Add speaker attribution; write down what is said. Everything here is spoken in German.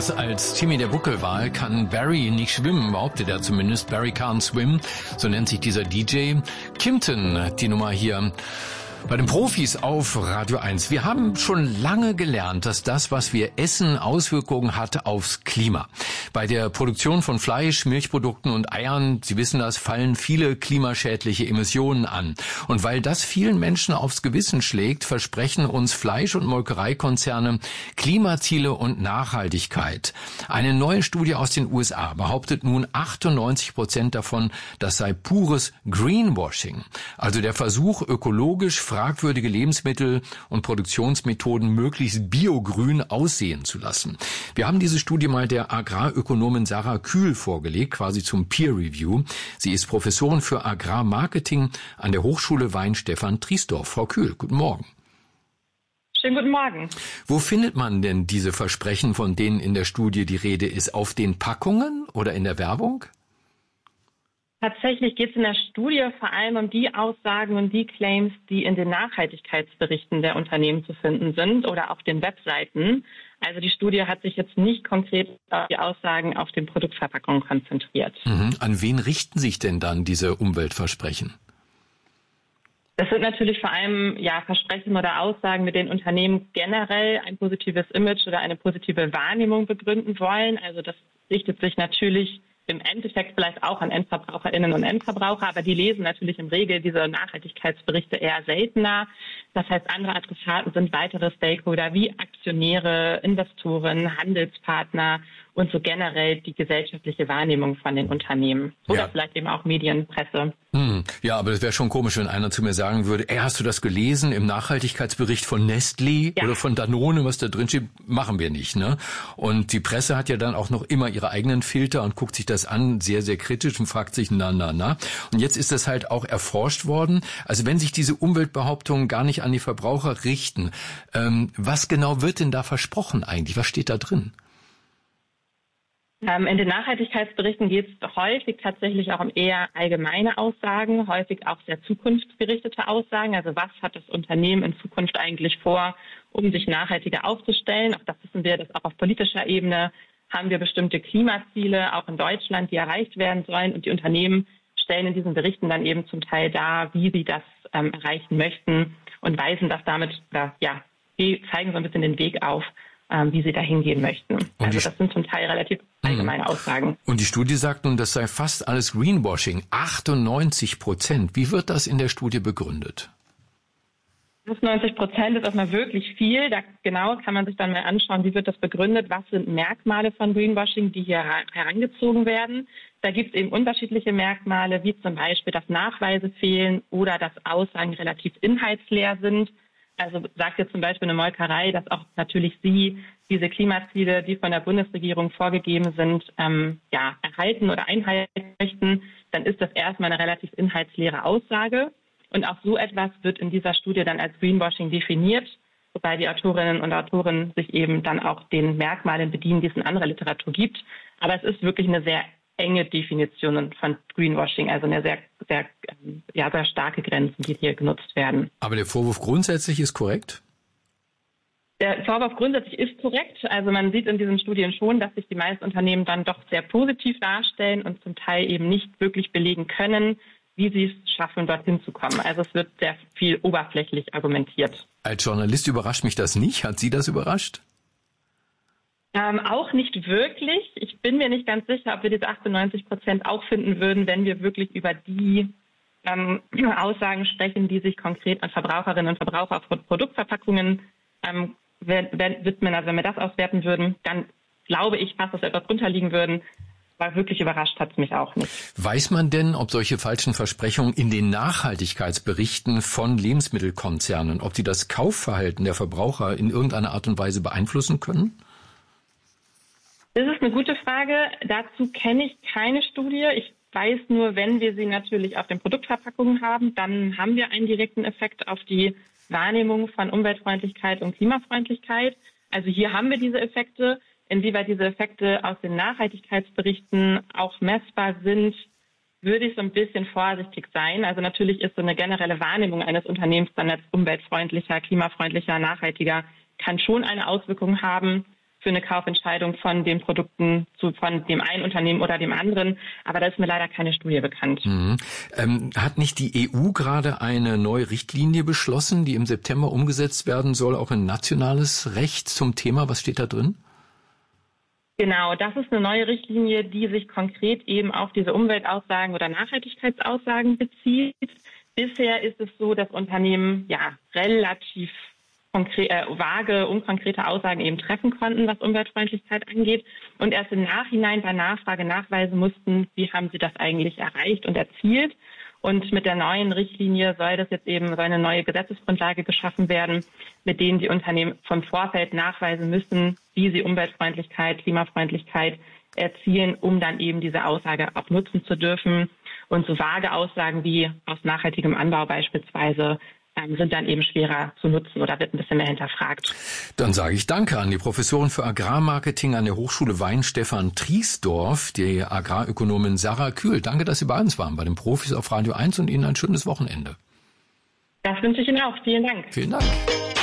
Speaker 1: Anders als Timmy der Buckelwal kann Barry nicht schwimmen, behauptet er zumindest. Barry can't swim, so nennt sich dieser DJ. Kimpton, die Nummer hier bei den Profis auf Radio 1. Wir haben schon lange gelernt, dass das, was wir essen, Auswirkungen hat aufs Klima. Bei der Produktion von Fleisch, Milchprodukten und Eiern, Sie wissen das, fallen viele klimaschädliche Emissionen an. Und weil das vielen Menschen aufs Gewissen schlägt, versprechen uns Fleisch- und Molkereikonzerne Klimaziele und Nachhaltigkeit. Eine neue Studie aus den USA behauptet nun, 98% davon, das sei pures Greenwashing. Also der Versuch, ökologisch fragwürdige Lebensmittel und Produktionsmethoden möglichst biogrün aussehen zu lassen. Wir haben diese Studie mal der Agrarökonomin Sarah Kühl vorgelegt, quasi zum Peer Review. Sie ist Professorin für Agrarmarketing an der Hochschule Weinstefan-Triesdorf. Frau Kühl, guten Morgen.
Speaker 2: Schönen guten Morgen.
Speaker 1: Wo findet man denn diese Versprechen, von denen in der Studie die Rede ist? Auf den Packungen oder in der Werbung?
Speaker 2: Tatsächlich geht es in der Studie vor allem um die Aussagen und die Claims, die in den Nachhaltigkeitsberichten der Unternehmen zu finden sind oder auf den Webseiten. Also die Studie hat sich jetzt nicht konkret auf die Aussagen auf den Produktverpackungen konzentriert.
Speaker 1: An wen richten sich denn dann diese Umweltversprechen?
Speaker 2: Das sind natürlich vor allem Versprechen oder Aussagen, mit denen Unternehmen generell ein positives Image oder eine positive Wahrnehmung begründen wollen. Also das richtet sich natürlich im Endeffekt vielleicht auch an EndverbraucherInnen und Endverbraucher, aber die lesen natürlich im Regel diese Nachhaltigkeitsberichte eher seltener. Das heißt, andere Adressaten sind weitere Stakeholder wie Aktionäre, Investoren, Handelspartner und so generell die gesellschaftliche Wahrnehmung von den Unternehmen. Oder vielleicht eben auch Medien, Presse.
Speaker 1: Ja, aber das wäre schon komisch, wenn einer zu mir sagen würde, hast du das gelesen im Nachhaltigkeitsbericht von Nestlé oder von Danone, was da drin steht? Machen wir nicht, ne? Und die Presse hat ja dann auch noch immer ihre eigenen Filter und guckt sich das an, sehr, sehr kritisch und fragt sich, na. Und jetzt ist das halt auch erforscht worden. Also wenn sich diese Umweltbehauptungen gar nicht an die Verbraucher richten, was genau wird denn da versprochen eigentlich? Was steht da drin?
Speaker 2: In den Nachhaltigkeitsberichten geht es häufig tatsächlich auch um eher allgemeine Aussagen, häufig auch sehr zukunftsgerichtete Aussagen. Also was hat das Unternehmen in Zukunft eigentlich vor, um sich nachhaltiger aufzustellen? Auch das wissen wir, dass auch auf politischer Ebene haben wir bestimmte Klimaziele, auch in Deutschland, die erreicht werden sollen. Und die Unternehmen stellen in diesen Berichten dann eben zum Teil dar, wie sie das erreichen möchten und weisen das damit, die zeigen so ein bisschen den Weg auf, wie sie da hingehen möchten. Also das sind zum Teil relativ allgemeine Aussagen.
Speaker 1: Und die Studie sagt nun, das sei fast alles Greenwashing, 98%. Wie wird das in der Studie begründet?
Speaker 2: 90% ist erstmal wirklich viel. Da genau kann man sich dann mal anschauen, wie wird das begründet, was sind Merkmale von Greenwashing, die hier herangezogen werden. Da gibt es eben unterschiedliche Merkmale, wie zum Beispiel, dass Nachweise fehlen oder dass Aussagen relativ inhaltsleer sind. Also sagt jetzt zum Beispiel eine Molkerei, dass auch natürlich sie diese Klimaziele, die von der Bundesregierung vorgegeben sind, erhalten oder einhalten möchten, dann ist das erstmal eine relativ inhaltsleere Aussage. Und auch so etwas wird in dieser Studie dann als Greenwashing definiert, wobei die Autorinnen und Autoren sich eben dann auch den Merkmalen bedienen, die es in anderer Literatur gibt. Aber es ist wirklich eine sehr enge Definition von Greenwashing, also eine sehr starke Grenzen, die hier genutzt werden.
Speaker 1: Aber der Vorwurf grundsätzlich ist korrekt?
Speaker 2: Der Vorwurf grundsätzlich ist korrekt. Also man sieht in diesen Studien schon, dass sich die meisten Unternehmen dann doch sehr positiv darstellen und zum Teil eben nicht wirklich belegen können, wie sie es schaffen, dorthin zu kommen. Also es wird sehr viel oberflächlich argumentiert.
Speaker 1: Als Journalist überrascht mich das nicht. Hat Sie das überrascht?
Speaker 2: Auch nicht wirklich. Ich bin mir nicht ganz sicher, ob wir diese 98% auch finden würden, wenn wir wirklich über die Aussagen sprechen, die sich konkret an Verbraucherinnen und Verbraucher von Produktverpackungen widmen. Also wenn wir das auswerten würden, dann glaube ich fast, dass wir etwas drunter liegen würden. Aber wirklich überrascht hat es mich auch nicht.
Speaker 1: Weiß man denn, ob solche falschen Versprechungen in den Nachhaltigkeitsberichten von Lebensmittelkonzernen, ob die das Kaufverhalten der Verbraucher in irgendeiner Art und Weise beeinflussen können?
Speaker 2: Das ist eine gute Frage. Dazu kenne ich keine Studie. Ich weiß nur, wenn wir sie natürlich auf den Produktverpackungen haben, dann haben wir einen direkten Effekt auf die Wahrnehmung von Umweltfreundlichkeit und Klimafreundlichkeit. Also hier haben wir diese Effekte. Inwieweit diese Effekte aus den Nachhaltigkeitsberichten auch messbar sind, würde ich so ein bisschen vorsichtig sein. Also natürlich ist so eine generelle Wahrnehmung eines Unternehmens dann als umweltfreundlicher, klimafreundlicher, nachhaltiger, kann schon eine Auswirkung haben. für eine Kaufentscheidung von den Produkten von dem einen Unternehmen oder dem anderen. Aber da ist mir leider keine Studie bekannt.
Speaker 1: Hat nicht die EU gerade eine neue Richtlinie beschlossen, die im September umgesetzt werden soll, auch in nationales Recht zum Thema? Was steht da drin?
Speaker 2: Genau, das ist eine neue Richtlinie, die sich konkret eben auf diese Umweltaussagen oder Nachhaltigkeitsaussagen bezieht. Bisher ist es so, dass Unternehmen relativ vage, unkonkrete Aussagen eben treffen konnten, was Umweltfreundlichkeit angeht. Und erst im Nachhinein bei Nachfrage nachweisen mussten, wie haben sie das eigentlich erreicht und erzielt. Und mit der neuen Richtlinie soll eine neue Gesetzesgrundlage geschaffen werden, mit denen die Unternehmen vom Vorfeld nachweisen müssen, wie sie Umweltfreundlichkeit, Klimafreundlichkeit erzielen, um dann eben diese Aussage auch nutzen zu dürfen. Und so vage Aussagen wie aus nachhaltigem Anbau beispielsweise sind dann eben schwerer zu nutzen oder wird ein bisschen mehr hinterfragt.
Speaker 1: Dann sage ich Danke an die Professorin für Agrarmarketing an der Hochschule Weinstefan Triesdorf, die Agrarökonomin Sarah Kühl. Danke, dass Sie bei uns waren, bei den Profis auf Radio 1 und Ihnen ein schönes Wochenende.
Speaker 2: Das wünsche ich Ihnen auch. Vielen Dank.
Speaker 1: Vielen Dank.